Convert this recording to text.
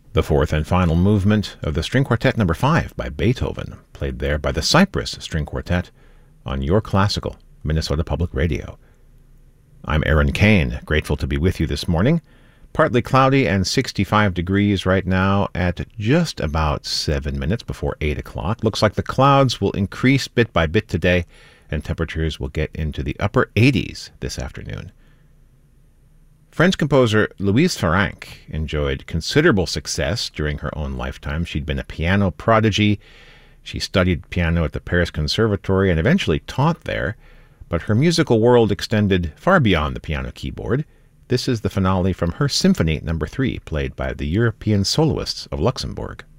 The fourth and final movement of the String Quartet No. 5 by Beethoven, played there by the Cypress String Quartet on Your Classical, Minnesota Public Radio. I'm Aaron Kane, grateful to be with you this morning. Partly cloudy and 65 degrees right now at just about 7 minutes before 8 o'clock. Looks like the clouds will increase bit by bit today, and temperatures will get into the upper 80s this afternoon. French composer Louise Farrenc enjoyed considerable success during her own lifetime. She'd been a piano prodigy. She studied piano at the Paris Conservatory and eventually taught there, but her musical world extended far beyond the piano keyboard. This is the finale from her Symphony No. 3, played by the European Soloists of Luxembourg.